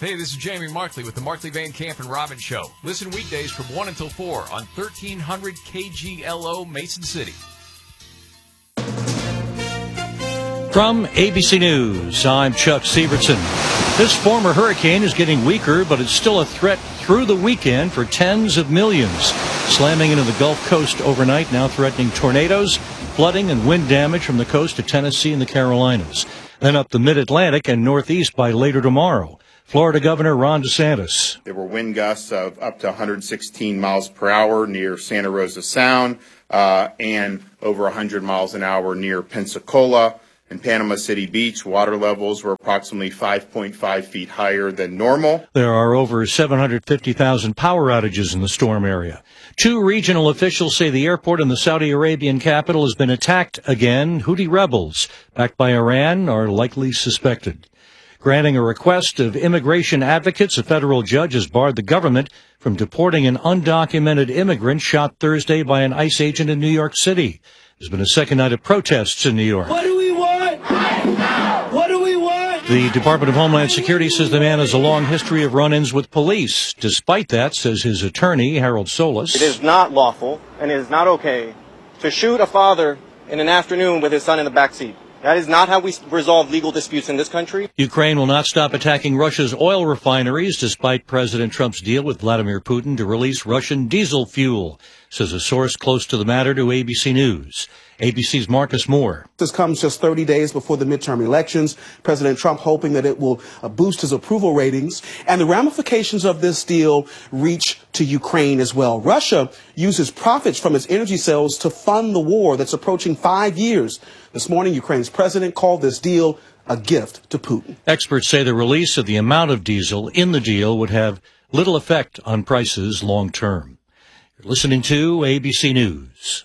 Hey, this is Jamie Markley with the Markley Van Camp and Robbins Show. Listen weekdays from 1 until 4 on 1300 KGLO Mason City. From ABC News, I'm Chuck Severson. This former hurricane is getting weaker, but it's still a threat through the weekend for tens of millions. Slamming into the Gulf Coast overnight, now threatening tornadoes, flooding, and wind damage from the coast to Tennessee and the Carolinas. Then up the mid-Atlantic and northeast by later tomorrow. Florida Governor Ron DeSantis. There were wind gusts of up to 116 miles per hour near Santa Rosa Sound and over 100 miles an hour near Pensacola. In Panama City Beach, water levels were approximately 5.5 feet higher than normal. There are over 750,000 power outages in the storm area. 2 regional officials say the airport in the Saudi Arabian capital has been attacked again. Houthi rebels, backed by Iran, are likely suspected. Granting a request of immigration advocates, a federal judge has barred the government from deporting an undocumented immigrant shot Thursday by an ICE agent in New York City. There's been a second night of protests in New York. What do we want? What do we want? The Department of Homeland Security says the man has a long history of run-ins with police. Despite that, says his attorney, Harold Solis, it is not lawful and it is not okay to shoot a father in an afternoon with his son in the back seat. That is not how we resolve legal disputes in this country. Ukraine will not stop attacking Russia's oil refineries despite President Trump's deal with Vladimir Putin to release Russian diesel fuel, says a source close to the matter to ABC News. ABC's Marcus Moore. This comes just 30 days before the midterm elections. President Trump hoping that it will boost his approval ratings. And the ramifications of this deal reach to Ukraine as well. Russia uses profits from its energy sales to fund the war that's approaching 5 years. This morning, Ukraine's president called this deal a gift to Putin. Experts say the release of the amount of diesel in the deal would have little effect on prices long term. You're listening to ABC News.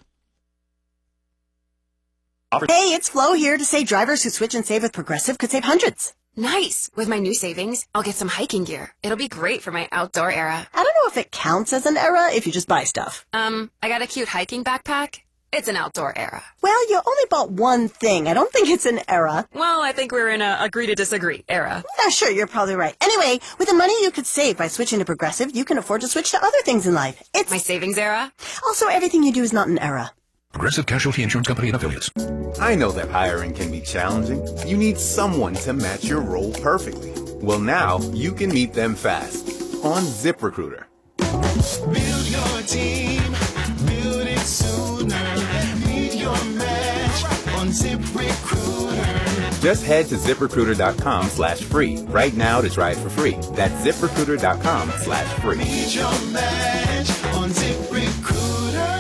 Hey, it's Flo here to say drivers who switch and save with Progressive could save hundreds. Nice. With my new savings, I'll get some hiking gear. It'll be great for my outdoor era. I don't know if it counts as an era if you just buy stuff. I got a cute hiking backpack. It's an outdoor era. Well, you only bought one thing. I don't think it's an era. Well, I think we're in a agree to disagree era. Yeah, sure, you're probably right. Anyway, with the money you could save by switching to Progressive, you can afford to switch to other things in life. It's my savings era. Also, everything you do is not an era. Progressive Casualty Insurance Company and Affiliates. I know that hiring can be challenging. You need someone to match your role perfectly. Well, now you can meet them fast on ZipRecruiter. Build your team, build it sooner. Meet your match on ZipRecruiter. Just head to ZipRecruiter.com/free right now to try it for free. That's ZipRecruiter.com/free. Meet your match on ZipRecruiter.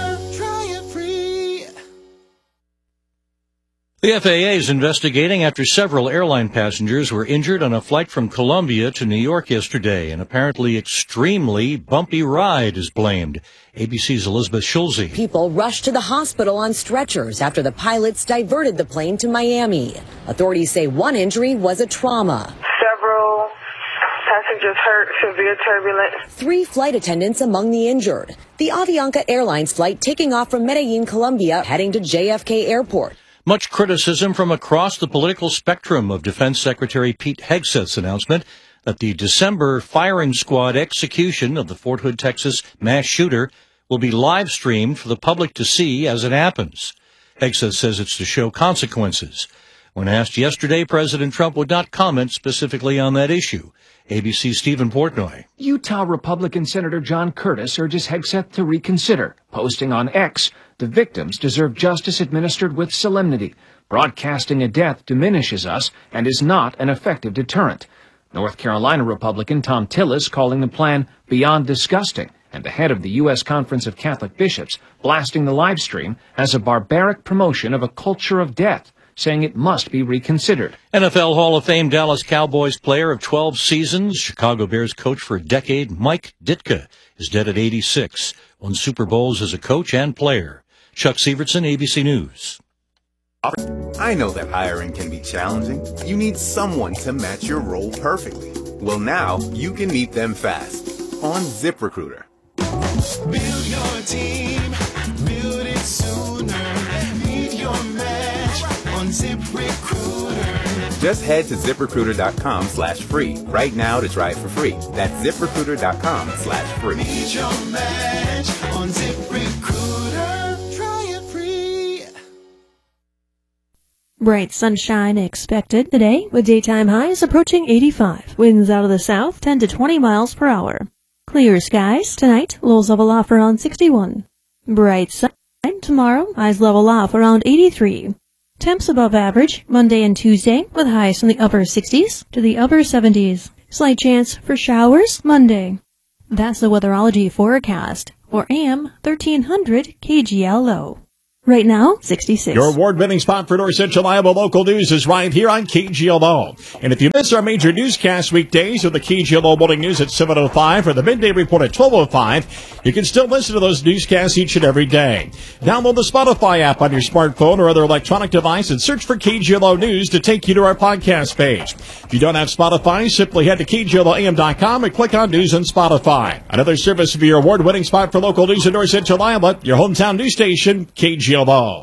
The FAA is investigating after several airline passengers were injured on a flight from Colombia to New York yesterday. An apparently extremely bumpy ride is blamed. ABC's Elizabeth Schulze. People rushed to the hospital on stretchers after the pilots diverted the plane to Miami. Authorities say one injury was a trauma. Several passengers hurt, severe turbulence. 3 flight attendants among the injured. The Avianca Airlines flight taking off from Medellin, Colombia, heading to JFK Airport. Much criticism from across the political spectrum of Defense Secretary Pete Hegseth's announcement that the December firing squad execution of the Fort Hood, Texas mass shooter will be live streamed for the public to see as it happens. Hegseth says it's to show consequences. When asked yesterday, President Trump would not comment specifically on that issue. ABC's Stephen Portnoy. Utah Republican Senator John Curtis urges Hegseth to reconsider, posting on X, "The victims deserve justice administered with solemnity. Broadcasting a death diminishes us and is not an effective deterrent." North Carolina Republican Tom Tillis calling the plan beyond disgusting, and the head of the U.S. Conference of Catholic Bishops blasting the live stream as a barbaric promotion of a culture of death, saying it must be reconsidered. NFL Hall of Fame Dallas Cowboys player of 12 seasons, Chicago Bears coach for a decade, Mike Ditka, is dead at 86. Won Super Bowls as a coach and player. Chuck Severson, ABC News. I know that hiring can be challenging. You need someone to match your role perfectly. Well, now you can meet them fast on ZipRecruiter. Build your team, build it sooner. Meet your match on ZipRecruiter. Just head to ZipRecruiter.com/free right now to try it for free. That's ZipRecruiter.com/free. Need your match on ZipRecruiter. Try it free. Bright sunshine expected today, with daytime highs approaching 85. Winds out of the south 10 to 20 miles per hour. Clear skies tonight, lows level off around 61. Bright sunshine tomorrow, highs level off around 83. Temps above average Monday and Tuesday, with highs from the upper 60s to the upper 70s. Slight chance for showers Monday. That's the weatherology forecast for AM 1300 KGLO. Right now, 66. Your award-winning spot for North Central Iowa local news is right here on KGLO. And if you miss our major newscast weekdays with the KGLO Morning News at 7:05 or the Midday Report at 12:05, you can still listen to those newscasts each and every day. Download the Spotify app on your smartphone or other electronic device and search for KGLO News to take you to our podcast page. If you don't have Spotify, simply head to KGLOAM.com and click on News on Spotify. Another service of your award-winning spot for local news in North Central Iowa, your hometown news station, KGLO.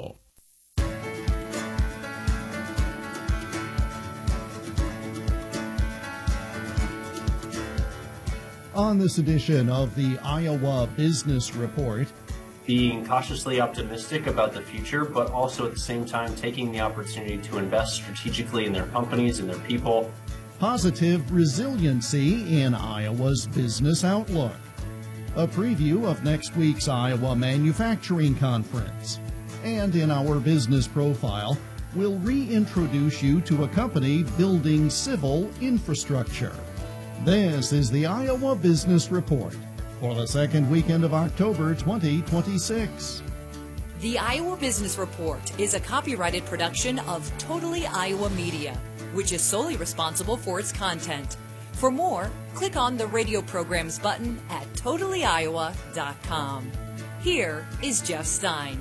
On this edition of the Iowa Business Report, being cautiously optimistic about the future, but also at the same time taking the opportunity to invest strategically in their companies and their people. Positive resiliency in Iowa's business outlook. A preview of next week's Iowa Manufacturing Conference. And in our business profile, we'll reintroduce you to a company building civil infrastructure. This is the Iowa Business Report for the second weekend of October 2026. The Iowa Business Report is a copyrighted production of Totally Iowa Media, which is solely responsible for its content. For more, click on the radio programs button at totallyiowa.com. Here is Jeff Stein.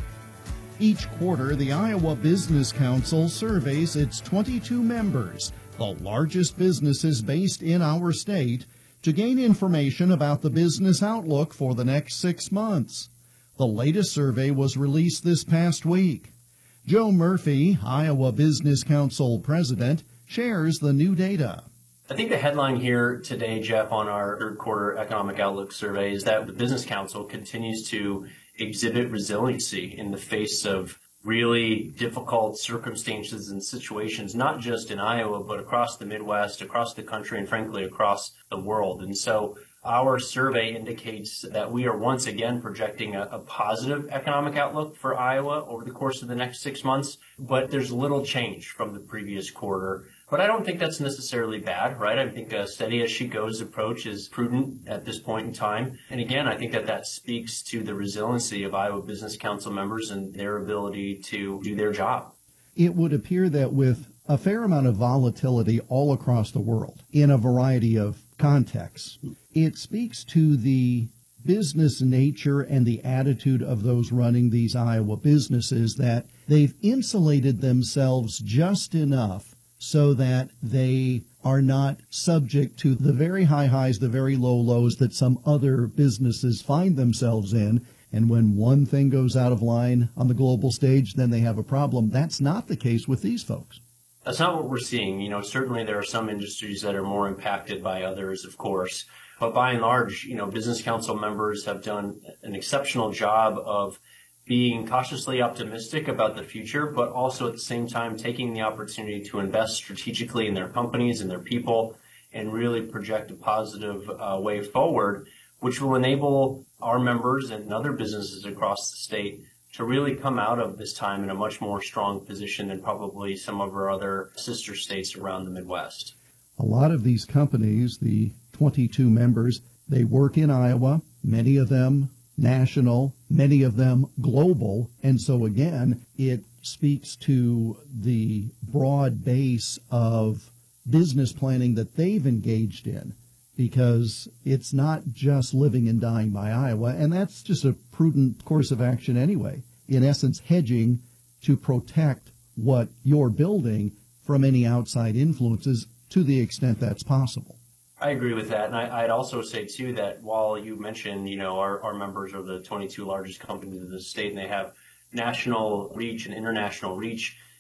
Each quarter, the Iowa Business Council surveys its 22 members, the largest businesses based in our state, to gain information about the business outlook for the next 6 months. The latest survey was released this past week. Joe Murphy, Iowa Business Council president, shares the new data. I think the headline here today, Jeff, on our third quarter economic outlook survey is that the Business Council continues to exhibit resiliency in the face of really difficult circumstances and situations, not just in Iowa, but across the Midwest, across the country, and frankly, across the world. And so our survey indicates that we are once again projecting a positive economic outlook for Iowa over the course of the next 6 months, but there's little change from the previous quarter. But I don't think that's necessarily bad, right? I think a steady as she goes approach is prudent at this point in time. And again, I think that speaks to the resiliency of Iowa Business Council members and their ability to do their job. It would appear that with a fair amount of volatility all across the world in a variety of contexts, it speaks to the business nature and the attitude of those running these Iowa businesses that they've insulated themselves just enough so that they are not subject to the very high highs, the very low lows that some other businesses find themselves in. And when one thing goes out of line on the global stage, then they have a problem. That's not the case with these folks. That's not what we're seeing. You know, certainly there are some industries that are more impacted by others, of course. But by and large, you know, Business Council members have done an exceptional job of being cautiously optimistic about the future, but also at the same time taking the opportunity to invest strategically in their companies and their people and really project a positive way forward, which will enable our members and other businesses across the state to really come out of this time in a much more strong position than probably some of our other sister states around the Midwest. A lot of these companies, the 22 members, they work in Iowa, many of them national, many of them global. And so again, it speaks to the broad base of business planning that they've engaged in, because it's not just living and dying by Iowa. And that's just a prudent course of action anyway. In essence, hedging to protect what you're building from any outside influences to the extent that's possible. I agree with that. And I'd also say, too, that while you mentioned, you know, our members are the 22 largest companies in the state and they have national reach and international reach,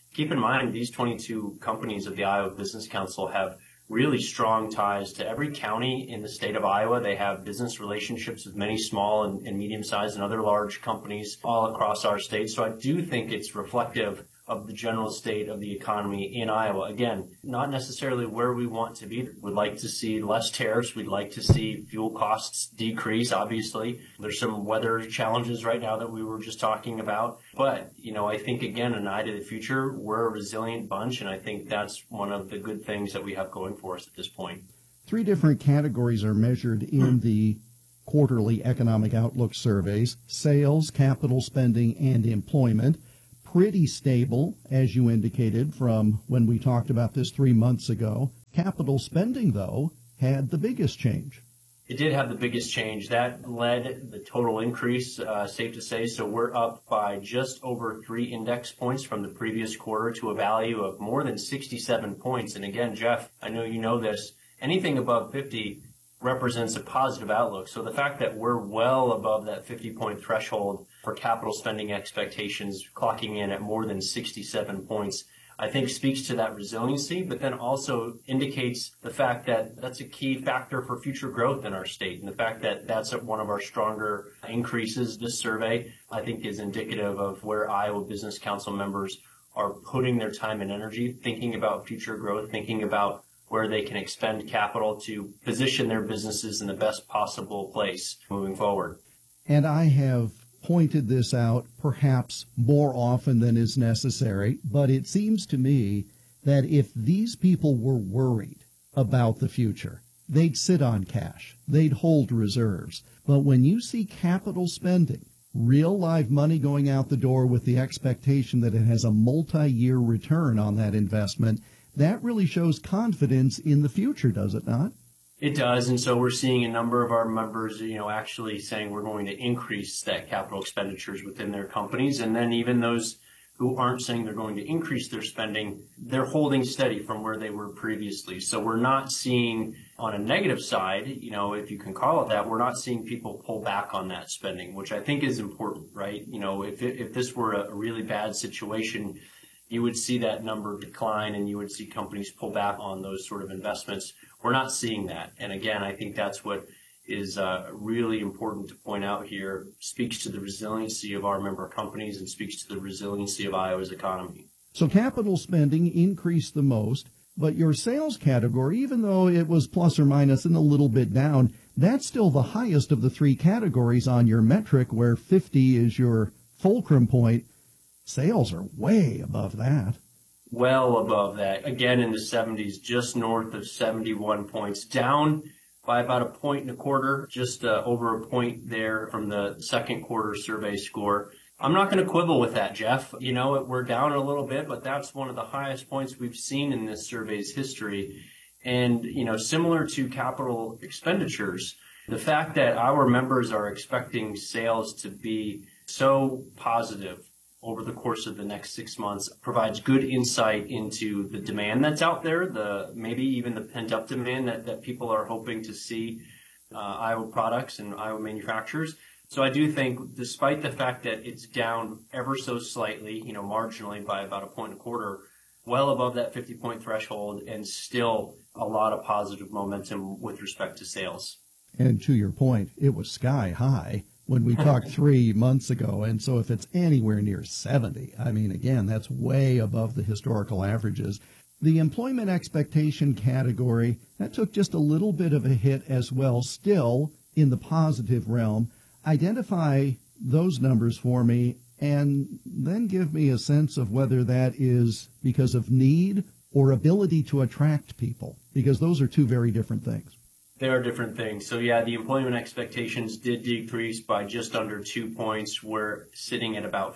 keep in mind, these 22 companies of the Iowa Business Council have really strong ties to every county in the state of Iowa. They have business relationships with many small and medium-sized and other large companies all across our state. So I do think it's reflective of the general state of the economy in Iowa. Again, not necessarily where we want to be. We'd like to see less tariffs. We'd like to see fuel costs decrease, obviously. There's some weather challenges right now that we were just talking about. But, I think, again, an eye to the future, we're a resilient bunch, and I think that's one of the good things that we have going for us at this point. 3 different categories are measured in the quarterly economic outlook surveys: sales, capital spending, and employment. Pretty stable, as you indicated, from when we talked about this 3 months ago. Capital spending, though, had the biggest change. It did have the biggest change. That led the total increase, safe to say. So we're up by just over 3 index points from the previous quarter to a value of more than 67 points. And again, Jeff, I know you know this, anything above 50 represents a positive outlook. So the fact that we're well above that 50-point threshold for capital spending expectations, clocking in at more than 67 points, I think speaks to that resiliency, but then also indicates the fact that that's a key factor for future growth in our state. And the fact that that's one of our stronger increases this survey, I think, is indicative of where Iowa Business Council members are putting their time and energy, thinking about future growth, thinking about where they can expend capital to position their businesses in the best possible place moving forward. And I have pointed this out perhaps more often than is necessary, but it seems to me that if these people were worried about the future, they'd sit on cash, they'd hold reserves. But when you see capital spending, real live money going out the door with the expectation that it has a multi-year return on that investment, that really shows confidence in the future, does it not? It does, and so we're seeing a number of our members, actually saying we're going to increase that capital expenditures within their companies, and then even those who aren't saying they're going to increase their spending, they're holding steady from where they were previously. So we're not seeing, on a negative side, if you can call it that, we're not seeing people pull back on that spending, which I think is important, right? If this were a really bad situation, you would see that number decline and you would see companies pull back on those sort of investments. We're not seeing that. And again, I think that's what is really important to point out here, speaks to the resiliency of our member companies and speaks to the resiliency of Iowa's economy. So capital spending increased the most, but your sales category, even though it was plus or minus and a little bit down, that's still the highest of the 3 categories on your metric, where 50 is your fulcrum point. Sales are way above that. Well above that. Again, in the 70s, just north of 71 points, down by about 1.25 points, just over a point there from the second quarter survey score. I'm not going to quibble with that, Jeff. We're down a little bit, but that's one of the highest points we've seen in this survey's history. And, similar to capital expenditures, the fact that our members are expecting sales to be so positive over the course of the next 6 months provides good insight into the demand that's out there, maybe even the pent-up demand that people are hoping to see Iowa products and Iowa manufacturers. So I do think, despite the fact that it's down ever so slightly, marginally by about 1.25 points, well above that 50-point threshold, and still a lot of positive momentum with respect to sales. And to your point, it was sky high when we talked 3 months ago. And so if it's anywhere near 70, again, that's way above the historical averages. The employment expectation category, that took just a little bit of a hit as well, still in the positive realm. Identify those numbers for me and then give me a sense of whether that is because of need or ability to attract people, because those are 2 very different things. They are different things. So yeah, the employment expectations did decrease by just under 2 points. We're sitting at about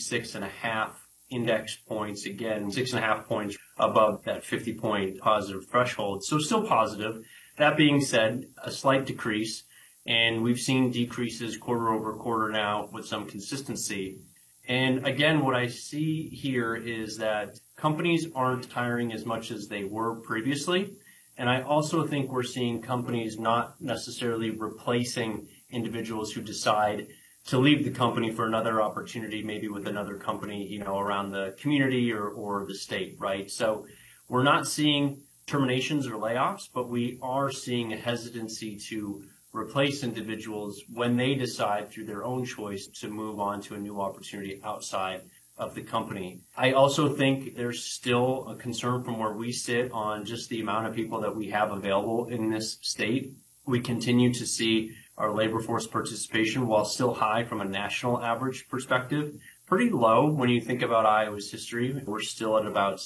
56.5 index points. Again, 6.5 points above that 50-point positive threshold. So still positive. That being said, a slight decrease. And we've seen decreases quarter over quarter now with some consistency. And again, what I see here is that companies aren't hiring as much as they were previously. And I also think we're seeing companies not necessarily replacing individuals who decide to leave the company for another opportunity, maybe with another company, around the community or the state, right? So we're not seeing terminations or layoffs, but we are seeing a hesitancy to replace individuals when they decide through their own choice to move on to a new opportunity outside of the company. I also think there's still a concern from where we sit on just the amount of people that we have available in this state. We continue to see our labor force participation, while still high from a national average perspective, pretty low when you think about Iowa's history. We're still at about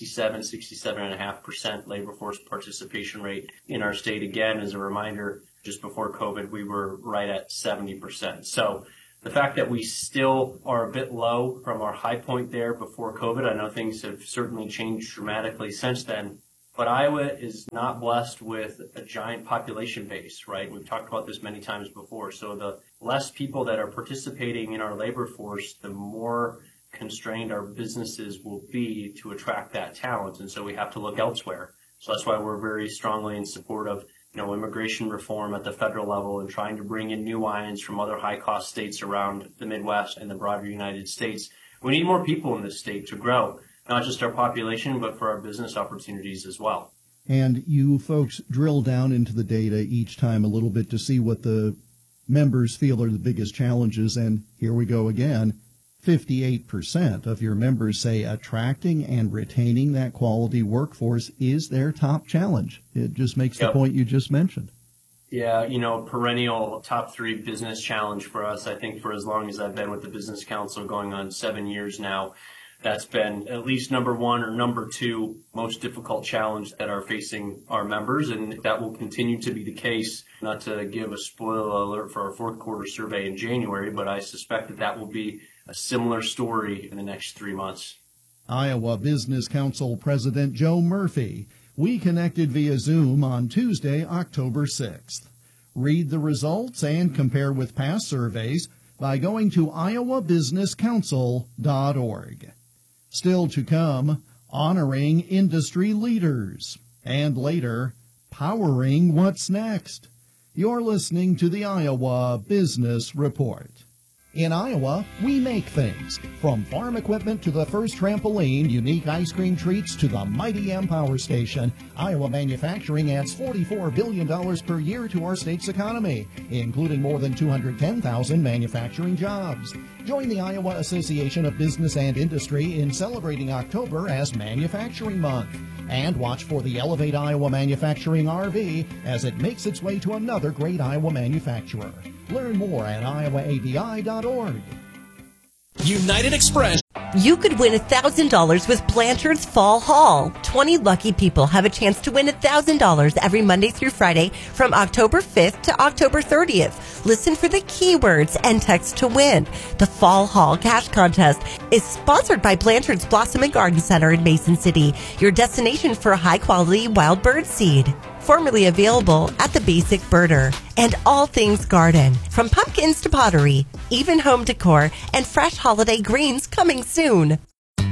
67.5% labor force participation rate in our state. Again, as a reminder, just before COVID, we were right at 70%. So the fact that we still are a bit low from our high point there before COVID, I know things have certainly changed dramatically since then, but Iowa is not blessed with a giant population base, right? We've talked about this many times before. So the less people that are participating in our labor force, the more constrained our businesses will be to attract that talent. And so we have to look elsewhere. So that's why we're very strongly in support of immigration reform at the federal level and trying to bring in new Iowans from other high-cost states around the Midwest and the broader United States. We need more people in this state to grow, not just our population, but for our business opportunities as well. And you folks drill down into the data each time a little bit to see what the members feel are the biggest challenges. And here we go again. 58% of your members say attracting and retaining that quality workforce is their top challenge. It just makes the point you just mentioned. Yeah, perennial top 3 business challenge for us. I think for as long as I've been with the Business Council, going on 7 years now, that's been at least number 1 or number 2 most difficult challenge that are facing our members, and that will continue to be the case. Not to give a spoiler alert for our fourth quarter survey in January, but I suspect that will be a similar story in the next 3 months. Iowa Business Council President Joe Murphy. We connected via Zoom on Tuesday, October 6th. Read the results and compare with past surveys by going to iowabusinesscouncil.org. Still to come, honoring industry leaders. And later, powering what's next. You're listening to the Iowa Business Report. In Iowa, we make things. From farm equipment to the first trampoline, unique ice cream treats to the mighty Empower Station, Iowa manufacturing adds $44 billion per year to our state's economy, including more than 210,000 manufacturing jobs. Join the Iowa Association of Business and Industry in celebrating October as Manufacturing Month. And watch for the Elevate Iowa Manufacturing RV as it makes its way to another great Iowa manufacturer. Learn more at iowaabi.org. United Express. You could win $1,000 with Blanchard's Fall Haul. 20 lucky people have a chance to win $1,000 every Monday through Friday from October 5th to October 30th. Listen for the keywords and text to win. The Fall Haul Cash Contest is sponsored by Blanchard's Blossom and Garden Center in Mason City, your destination for high-quality wild bird seed. Formerly available at the Basic Birder. And all things garden, from pumpkins to pottery, even home decor, and fresh holiday greens coming soon.